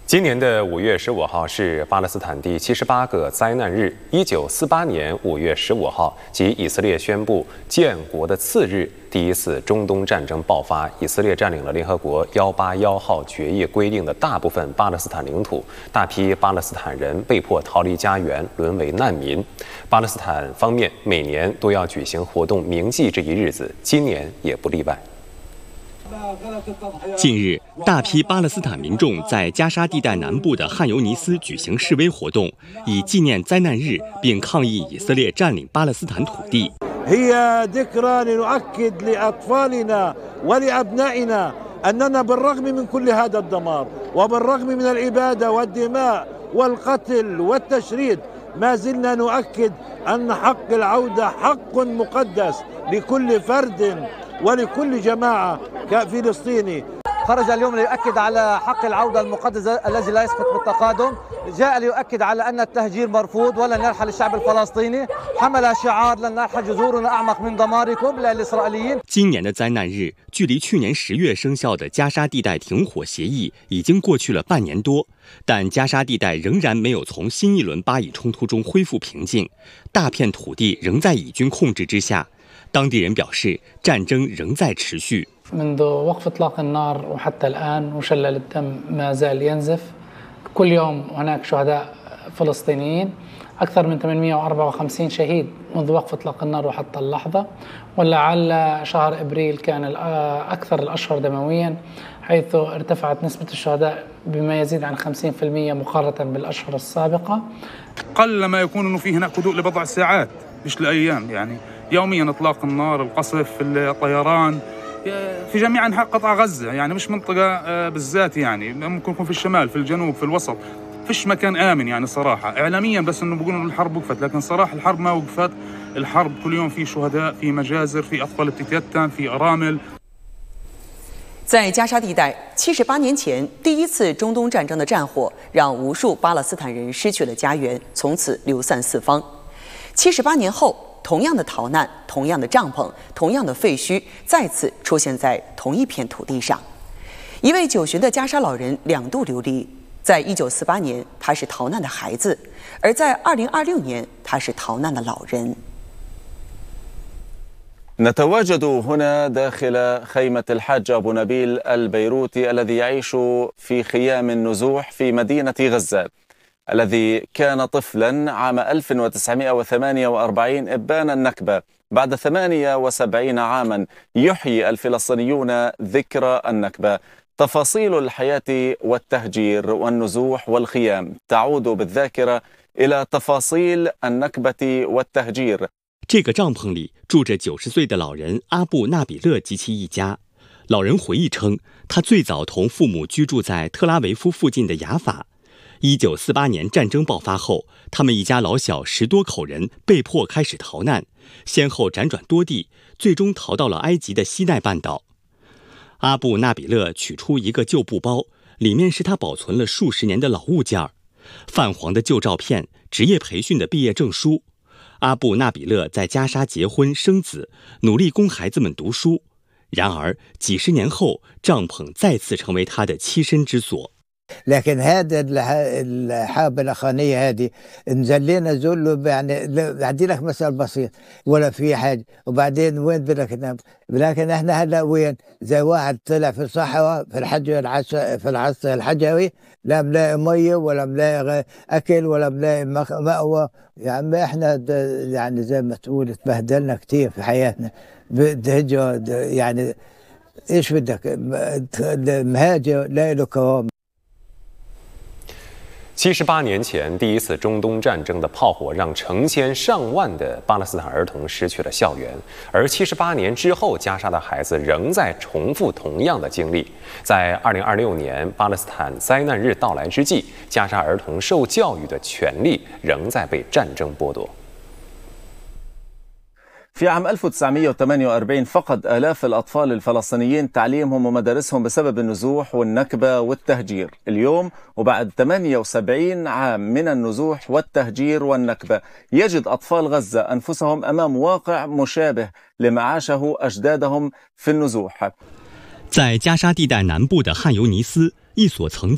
今年的5月15号是巴勒斯坦第78个灾难日。1948年5月15号，即以色列宣布建国的次日，第一次中东战争爆发。以色列占领了联合国181号决议规定的大部分巴勒斯坦领土，大批巴勒斯坦人被迫逃离家园，沦为难民。巴勒斯坦方面每年都要举行活动铭记这一日子，今年也不例外。 近日，大批巴勒斯坦民众在加沙地带南部的汉尤尼斯举行示威活动，以纪念灾难日，并抗议以色列占领巴勒斯坦土地。 أننا بالرغم من كل هذا الدمار وبالرغم من الإبادة والدماء والقتل والتشريد ما زلنا نؤكد أن حق العودة حق مقدس لكل فرد ولكل جماعة كفلسطيني. خرج اليوم ليؤكد على حق العودة المقدس الذي لا يسقط بالتقادم، جاء ليؤكد على أن التهجير مرفوض ولن يرحل الشعب الفلسطيني، حمل شعار لن نرحل جذورنا أعمق من دماركم للإسرائيليين。 今年的灾难日，距离去年10月生效的加沙地带停火协议已经过去了半年多，但加沙地带仍然没有从新一轮巴以冲突中恢复平静，大片土地仍在以军控制之下。当地人表示，战争仍在持续。 منذ وقف إطلاق النار وحتى الآن مشلل الدم ما زال ينزف، كل يوم هناك شهداء فلسطينيين، أكثر من 854 شهيد منذ وقف إطلاق النار وحتى اللحظة، ولعل شهر إبريل كان أكثر الأشهر دمويا، حيث ارتفعت نسبة الشهداء بما يزيد عن 50% مقارنة بالأشهر السابقة. قل ما يكون أنه في هناك هدوء لبضع ساعات مش لأيام، يعني يوميا إطلاق النار، القصف، الطيران في جميع أنحاء قطاع غزة، يعني مش منطقة بالذات، يعني ممكن يكون في الشمال، في الجنوب، في الوسط، فيش مكان آمن يعني صراحة. إعلاميا بس إنه بيقولوا الحرب وقفت، لكن صراحة الحرب ما وقفت. الحرب كل يوم في شهداء، في مجازر، في أطفال بتتيتم، في أرامل。 在加沙地带，78年前第一次中东战争的战火让无数巴勒斯坦人失去了家园，从此流散四方。78年后，同样的逃难，同样的帐篷，同样的废墟，再次出现在同一片土地上。一位9旬的加沙老人2度流离，在1948年他是逃难的孩子，而在2026年他是逃难的老人。 نتواجد هنا داخل خيمة الحاج أبو نبيل البيروتي الذي يعيش في خيام النزوح في مدينة غزة، الذي كان طفلا عام 1948 إبان النكبة. بعد 78 عاما يحيي الفلسطينيون ذكرى النكبة. تفاصيل الحياة والتهجير والنزوح والخيام تعود بالذاكرة إلى تفاصيل النكبة والتهجير。 这个帐篷里住着90岁的老人阿布纳比勒及其一家。老人回忆称，他最早同父母居住在特拉维夫附近的雅法。1948年战争爆发后，他们一家老小10多口人被迫开始逃难，先后辗转多地，最终逃到了埃及的西奈半岛。阿布纳比勒取出一个旧布包，里面是他保存了数十年的老物件，泛黄的旧照片，职业培训的毕业证书。阿布纳比勒在加沙结婚生子，努力供孩子们读书。然而几十年后，帐篷再次成为他的栖身之所。 لكن هذا الحرب الأخرانية هذه نزلنا ذل، يعني أدي لك مثل بسيط ولا في حاجة، وبعدين وين بدك تنام؟ لكن احنا هلا وين؟ زي واحد طلع في الصحراء في في العصر الحجري، لا ملاقي مية ولا ملاقي أكل ولا ملاقي مأوى. يعني احنا يعني زي ما تقول تبهدلنا كتير في حياتنا بالهجرة، يعني ايش بدك؟ مهاجر لا له كرامة。 78年前，第一次中东战争的炮火让成千上万的巴勒斯坦儿童失去了校园，而78年之后，加沙的孩子仍在重复同样的经历。在2026年巴勒斯坦灾难日到来之际，加沙儿童受教育的权利仍在被战争剥夺。 في عام 1948 فقد آلاف الأطفال الفلسطينيين تعليمهم ومدارسهم بسبب النزوح والنكبة والتهجير. اليوم وبعد 78 عام من النزوح والتهجير والنكبة، يجد أطفال غزة أنفسهم أمام واقع مشابه لما عاشه أجدادهم في النزوح。 在加沙地带南部的汉尤尼斯，一所曾